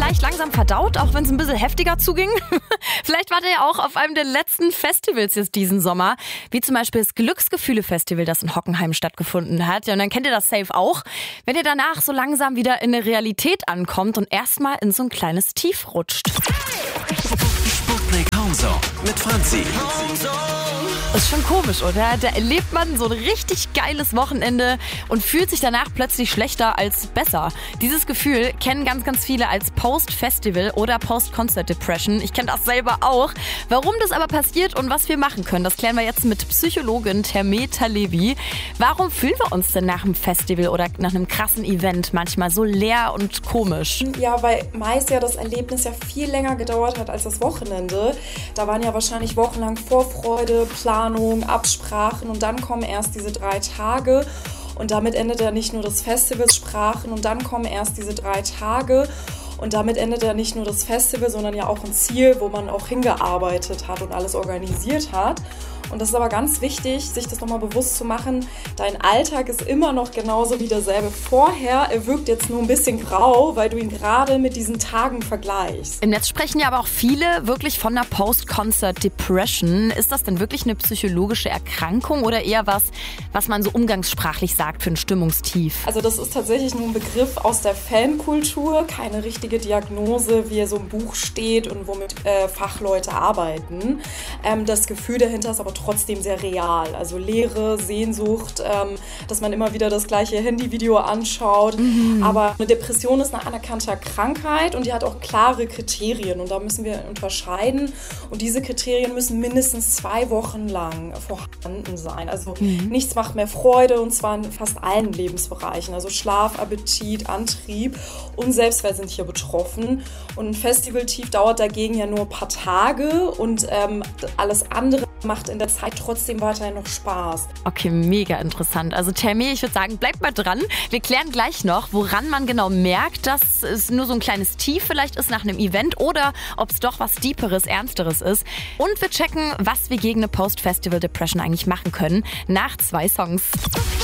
vielleicht langsam verdaut, auch wenn es ein bisschen heftiger zuging? Vielleicht wart ihr ja auch auf einem der letzten Festivals jetzt diesen Sommer, wie zum Beispiel das Glücksgefühle-Festival, das in Hockenheim stattgefunden hat. Ja, und dann kennt ihr das safe auch, wenn ihr danach so langsam wieder in der Realität ankommt und erstmal in so ein kleines Tief rutscht. Sputnik Homezone mit Franzi. Ist schon komisch, oder? Da erlebt man so ein richtig geiles Wochenende und fühlt sich danach plötzlich schlechter als besser. Dieses Gefühl kennen ganz, ganz viele als Post-Festival oder Post-Concert-Depression. Ich kenne das selber auch. Warum das aber passiert und was wir machen können, das klären wir jetzt mit Psychologin Termeta Levi. Warum fühlen wir uns denn nach einem Festival oder nach einem krassen Event manchmal so leer und komisch? Ja, weil meist ja das Erlebnis ja viel länger gedauert hat als das Wochenende. Da waren ja wahrscheinlich wochenlang Vorfreude, Planung, Absprachen und dann kommen erst diese 3 Tage und damit endet ja nicht nur das Festival, und dann kommen erst diese 3 Tage und damit endet ja nicht nur das Festival, sondern ja auch ein Ziel, wo man auch hingearbeitet hat und alles organisiert hat. Und das ist aber ganz wichtig, sich das nochmal bewusst zu machen, dein Alltag ist immer noch genauso wie derselbe vorher. Er wirkt jetzt nur ein bisschen grau, weil du ihn gerade mit diesen Tagen vergleichst. Im Netz sprechen ja aber auch viele wirklich von einer Post-Concert-Depression. Ist das denn wirklich eine psychologische Erkrankung oder eher was man so umgangssprachlich sagt für ein Stimmungstief? Also das ist tatsächlich nur ein Begriff aus der Fankultur, keine richtige Diagnose, wie er so im Buch steht und womit Fachleute arbeiten. Das Gefühl dahinter ist aber trotzdem sehr real. Also Leere, Sehnsucht, dass man immer wieder das gleiche Handyvideo anschaut. Aber eine Depression ist eine anerkannte Krankheit und die hat auch klare Kriterien und da müssen wir unterscheiden. Und diese Kriterien müssen mindestens 2 Wochen lang vorhanden sein. Also nichts macht mehr Freude und zwar in fast allen Lebensbereichen. Also Schlaf, Appetit, Antrieb und Selbstwert sind hier betroffen. Und ein Festivaltief dauert dagegen ja nur ein paar Tage und alles andere macht in der Zeit trotzdem weiterhin noch Spaß. Okay, mega interessant. Also Termi, ich würde sagen, bleibt mal dran. Wir klären gleich noch, woran man genau merkt, dass es nur so ein kleines Tief vielleicht ist nach einem Event oder ob es doch was Deeperes, Ernsteres ist. Und wir checken, was wir gegen eine Post-Festival-Depression eigentlich machen können nach 2 Songs.